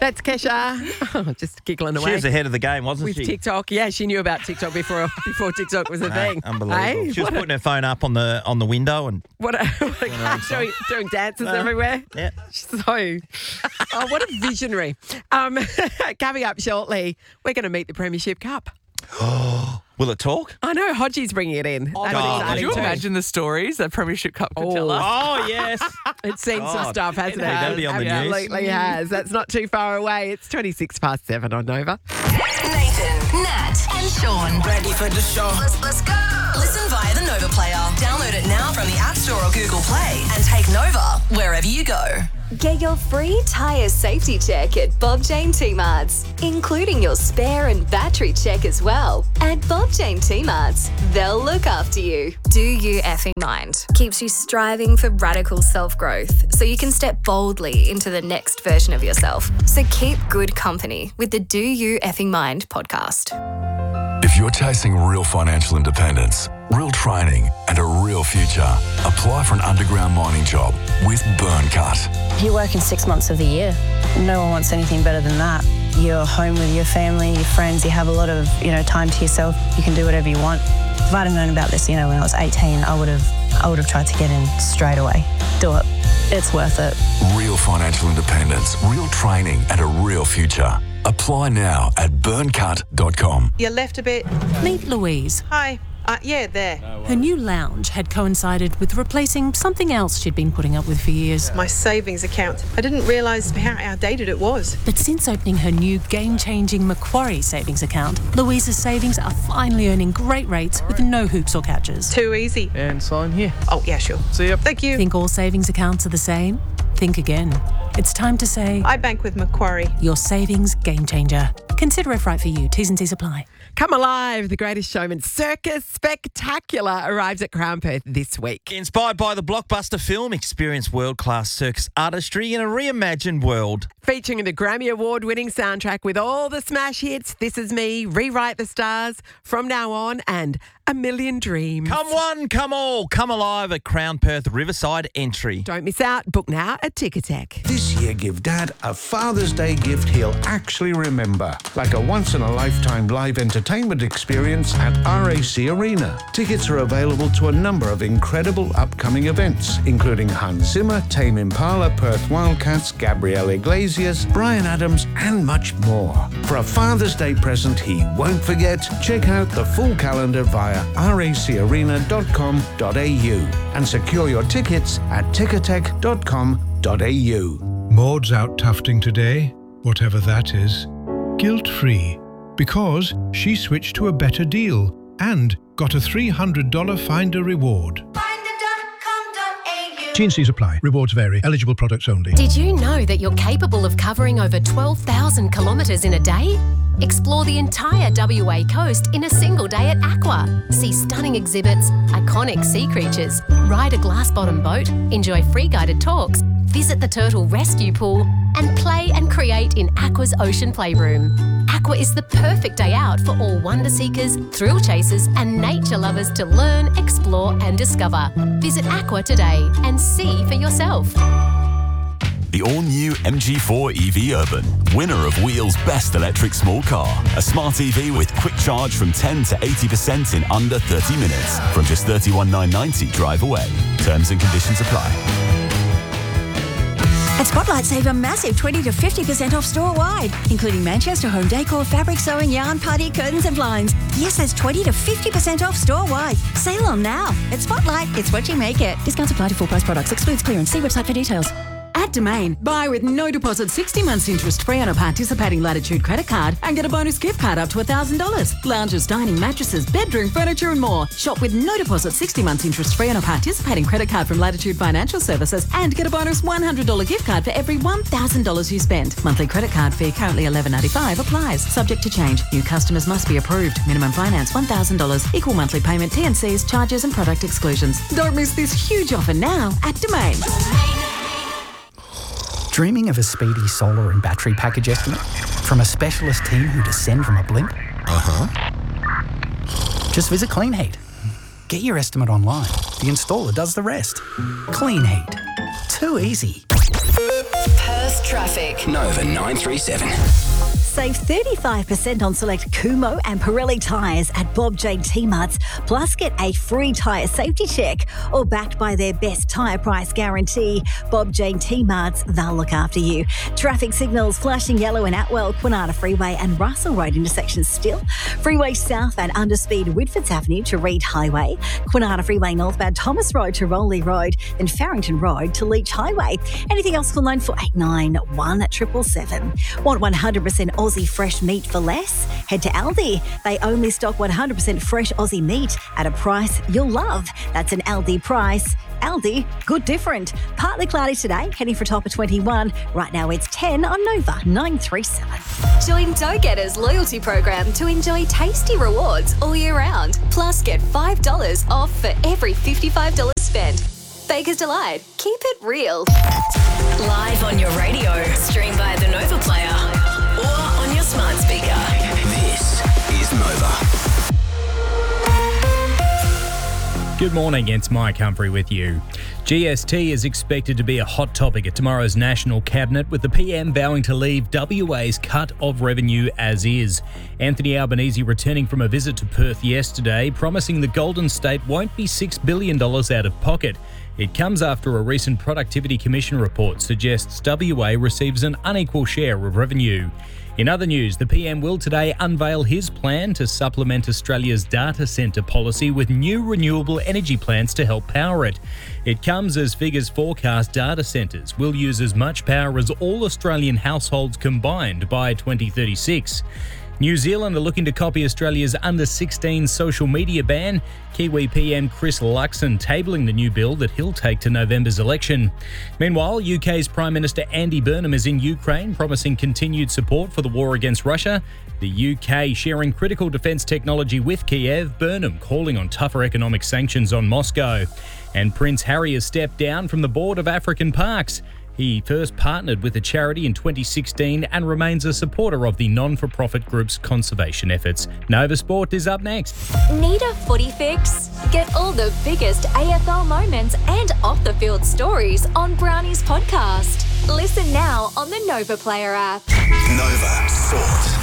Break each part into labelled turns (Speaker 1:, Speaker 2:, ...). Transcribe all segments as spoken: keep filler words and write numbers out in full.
Speaker 1: That's Kesha. Just giggling away.
Speaker 2: She was ahead of the game, wasn't
Speaker 1: With
Speaker 2: she?
Speaker 1: TikTok. Yeah, she knew about TikTok before before TikTok was a
Speaker 2: No,
Speaker 1: thing.
Speaker 2: unbelievable.
Speaker 1: Hey?
Speaker 2: She was
Speaker 1: What
Speaker 2: putting her phone up on the on the window and
Speaker 1: What a, what a doing, doing dances
Speaker 2: Uh,
Speaker 1: everywhere.
Speaker 2: yeah.
Speaker 1: So, oh, what a visionary. Um, coming up shortly, we're going to meet the Premiership Cup.
Speaker 2: will it talk?
Speaker 1: I know, Hodgie's bringing it in.
Speaker 2: Oh,
Speaker 1: That's
Speaker 2: God.
Speaker 1: exciting
Speaker 3: Could you
Speaker 1: too.
Speaker 3: imagine the stories that Premiership Cup could tell us?
Speaker 2: Oh, yes.
Speaker 1: It's seen some
Speaker 2: God.
Speaker 1: stuff, hasn't it?
Speaker 2: They're gonna be on the news.
Speaker 1: Absolutely has. That's not too far away. It's twenty-six past seven on Nova.
Speaker 4: Nathan, Nat, and Sean.
Speaker 5: Ready for the show.
Speaker 4: Let's, let's go. Listen via the Nova Player. Download it now from the App Store or Google Play and take Nova wherever you go.
Speaker 6: Get your free tyre safety check at Bob Jane T-Marts, including your spare and battery check as well. At Bob Jane T-Marts, they'll look after you. Do You Effing Mind keeps you striving for radical self-growth so you can step boldly into the next version of yourself. So keep good company with the Do You Effing Mind podcast.
Speaker 7: If you're chasing real financial independence, real training, and a real future, apply for an underground mining job with Burncut.
Speaker 8: You work in six months of the year. No one wants anything better than that. You're home with your family, your friends, you have a lot of, you know, time to yourself. You can do whatever you want. If I'd have known about this, you know, when I was eighteen, I would have I would have tried to get in straight away. Do it. It's worth it.
Speaker 7: Real financial independence, real training, and a real future. Apply now at burncut dot com.
Speaker 9: You left a bit.
Speaker 10: Meet Louise.
Speaker 9: Hi. Uh, yeah, there.
Speaker 10: Her new lounge had coincided with replacing something else she'd been putting up with for years.
Speaker 9: My savings account. I didn't realise how outdated it was.
Speaker 10: But since opening her new game-changing Macquarie savings account, Louise's savings are finally earning great rates with no hoops or catches.
Speaker 9: Too easy.
Speaker 3: And sign here.
Speaker 9: Oh, yeah, sure.
Speaker 3: See ya.
Speaker 9: Thank you.
Speaker 10: Think all savings accounts are the same? Think again. It's time to say,
Speaker 9: I bank with Macquarie.
Speaker 10: your savings game changer. Consider if right for you. T's and C's apply.
Speaker 1: Come Alive, the Greatest Showman Circus Spectacular arrives at Crown Perth this week.
Speaker 2: Inspired by the blockbuster film, experience world-class circus artistry in a reimagined world.
Speaker 1: Featuring the Grammy Award-winning soundtrack with all the smash hits, This Is Me, Rewrite the Stars, From Now On, and A Million Dreams.
Speaker 2: Come one, come all, come alive at Crown Perth Riverside Entry.
Speaker 1: Don't miss out. Book now at Ticketek.
Speaker 11: This year, give Dad a Father's Day gift he'll actually remember, like a once-in-a-lifetime live entertainment experience at R A C Arena. Tickets are available to a number of incredible upcoming events, including Hans Zimmer, Tame Impala, Perth Wildcats, Gabrielle Iglesias, Bryan Adams, and much more. For a Father's Day present he won't forget, check out the full calendar via rac arena dot com dot a u and secure your tickets at ticketek dot com dot a u.
Speaker 12: Maud's out tufting today, whatever that is, guilt-free, because she switched to a better deal and got a three hundred dollars Finder reward. T and C's apply. Rewards vary. Eligible products only.
Speaker 13: Did you know that you're capable of covering over twelve thousand kilometres in a day? Explore the entire W A coast in a single day at Aqua. See stunning exhibits, iconic sea creatures, ride a glass-bottom boat, enjoy free guided talks, visit the turtle rescue pool, and play and create in Aqua's ocean playroom. Aqua is the perfect day out for all wonder seekers, thrill chasers, and nature lovers to learn, explore, and discover. Visit Aqua today and see for yourself.
Speaker 14: The all-new M G four E V Urban, winner of Wheel's Best Electric Small Car. A smart E V with quick charge from ten to eighty percent in under thirty minutes. From just thirty-one thousand nine hundred ninety drive away. Terms and conditions apply.
Speaker 15: At Spotlight, save a massive twenty to fifty percent off store-wide, including Manchester home decor, fabric sewing, yarn, party, curtains and blinds. Yes, that's twenty to fifty percent off store-wide. Sale on now. At Spotlight, it's what you make it. Discounts apply to full-price products. Excludes clearance. See website for details.
Speaker 16: At Domain, buy with no deposit, sixty months interest free on a participating Latitude credit card and get a bonus gift card up to one thousand dollars. Lounges, dining, mattresses, bedroom, furniture and more. Shop with no deposit, sixty months interest free on a participating credit card from Latitude Financial Services and get a bonus one hundred dollars gift card for every one thousand dollars you spend. Monthly credit card fee currently eleven ninety-five applies. Subject to change. New customers must be approved. Minimum finance one thousand dollars. Equal monthly payment, T and C's, charges and product exclusions. Don't miss this huge offer now at Domain.
Speaker 17: Dreaming of a speedy solar and battery package estimate from a specialist team who descend from a blimp? Uh-huh. Just visit Clean Heat. Get your estimate online. The installer does the rest. Clean Heat. Too easy.
Speaker 4: Perth traffic. traffic.
Speaker 5: Nova nine three seven.
Speaker 15: Save thirty-five percent on select Kumo and Pirelli tyres at Bob Jane T-Marts, plus get a free tyre safety check. Or backed by their best tyre price guarantee, Bob Jane T-Marts, they'll look after you. Traffic signals flashing yellow in Atwell, Kwinana Freeway and Russell Road intersections still. Freeway South and underspeed Woodfords Avenue to Reed Highway. Kwinana Freeway northbound Thomas Road to Rowley Road, then Farrington Road to Leach Highway. Anything else, call nine four eight nine, one seven seven seven. Want one hundred percent Aussie fresh meat for less? Head to Aldi. They only stock one hundred percent fresh Aussie meat at a price you'll love. That's an Aldi price. Aldi, good different. Partly cloudy today, heading for a top of twenty-one. Right now it's ten on Nova nine three seven.
Speaker 6: Join Dough Getter's loyalty program to enjoy tasty rewards all year round. Plus, get five dollars off for every fifty-five dollars spent. Baker's Delight. Keep it real.
Speaker 4: Live on your radio. Stream via the Nova Player or on your smart speaker.
Speaker 5: This is Nova.
Speaker 18: Good morning, it's Mike Humphrey with you. G S T is expected to be a hot topic at tomorrow's National Cabinet, with the P M vowing to leave W A's cut of revenue as is. Anthony Albanese returning from a visit to Perth yesterday, promising the Golden State won't be six billion dollars out of pocket. It comes after a recent Productivity Commission report suggests W A receives an unequal share of revenue. In other news, the P M will today unveil his plan to supplement Australia's data centre policy with new renewable energy plants to help power it. It comes as figures forecast data centres will use as much power as all Australian households combined by twenty thirty-six. New Zealand are looking to copy Australia's under sixteen social media ban. Kiwi P M Chris Luxon tabling the new bill that he'll take to November's election. Meanwhile, U K's Prime Minister Andy Burnham is in Ukraine, promising continued support for the war against Russia. The U K sharing critical defence technology with Kiev, Burnham calling on tougher economic sanctions on Moscow. And Prince Harry has stepped down from the board of African Parks. He first partnered with the charity in twenty sixteen and remains a supporter of the non-for-profit group's conservation efforts. Nova Sport is up next.
Speaker 6: Need a footy fix? Get all the biggest A F L moments and off-the-field stories on Brownie's podcast. Listen now on the Nova Player app.
Speaker 5: Nova Sport.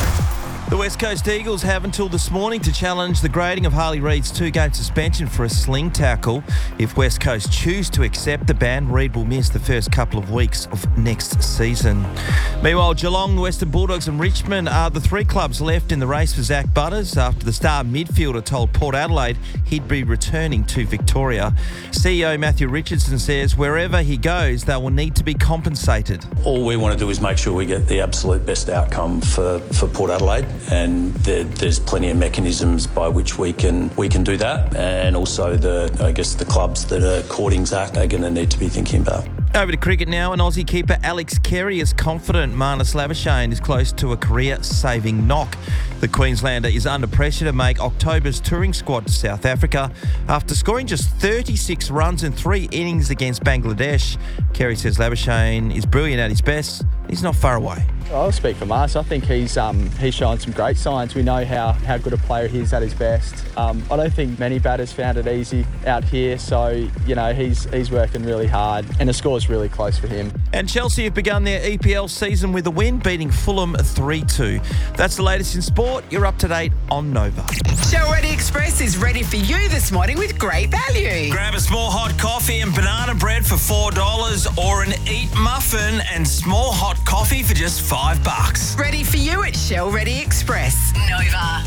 Speaker 2: The West Coast Eagles have until this morning to challenge the grading of Harley Reid's two-game suspension for a sling tackle. If West Coast choose to accept the ban, Reid will miss the first couple of weeks of next season. Meanwhile, Geelong, Western Bulldogs and Richmond are the three clubs left in the race for Zach Butters after the star midfielder told Port Adelaide he'd be returning to Victoria. C E O Matthew Richardson says wherever he goes, they will need to be compensated.
Speaker 19: All we want to do is make sure we get the absolute best outcome for, for Port Adelaide. And there, there's plenty of mechanisms by which we can we can do that, and also the I guess the clubs that are courting Zach are going to need to be thinking about.
Speaker 2: Over to cricket now, and Aussie keeper Alex Carey is confident Marnus Labuschagne is close to a career-saving knock. The Queenslander is under pressure to make October's touring squad to South Africa after scoring just thirty-six runs in three innings against Bangladesh. Carey says Labuschagne is brilliant at his best. He's not far away.
Speaker 20: I'll speak for Marnus. I think he's um, he's shown some great signs. We know how, how good a player he is at his best. Um, I don't think many batters found it easy out here, so you know he's he's working really hard, and the score's really close for him.
Speaker 2: And Chelsea have begun their E P L season with a win, beating Fulham three two. That's the latest in sport. You're up to date on Nova.
Speaker 1: Show Ready Express is ready for you this morning with great value.
Speaker 21: Grab a small hot coffee and banana bread for four dollars, or an Eat muffin and small hot coffee for just five bucks.
Speaker 1: Ready for you at Shell Ready Express.
Speaker 4: Nova.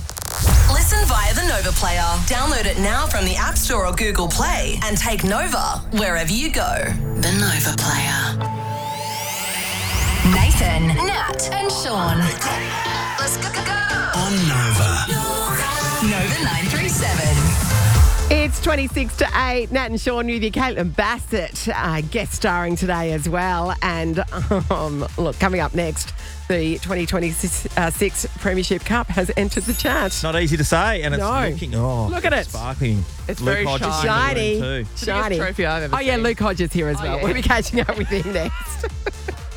Speaker 4: Listen via the Nova Player. Download it now from the App Store or Google Play and take Nova wherever you go. The Nova Player. Nathan, Nat and Sean. Let's go, go, go.
Speaker 5: On Nova.
Speaker 4: Nova nine three seven.
Speaker 1: It's twenty-six to eight. Nat and Sean with you. Caitlin Bassett uh, guest starring today as well. And um, look, coming up next, the twenty twenty-six Premiership Cup has entered the chat.
Speaker 2: It's not easy to say, and it's
Speaker 1: No.
Speaker 2: looking, oh,
Speaker 1: Look at it.
Speaker 2: sparkling.
Speaker 3: It's
Speaker 2: Luke
Speaker 3: very
Speaker 2: Hodges
Speaker 3: shiny.
Speaker 2: in the room too.
Speaker 1: Shiny.
Speaker 3: Biggest trophy I've ever
Speaker 1: Oh, yeah,
Speaker 3: seen.
Speaker 1: Luke Hodges here as
Speaker 3: Oh,
Speaker 1: well.
Speaker 3: yeah.
Speaker 1: We'll be catching up with him next.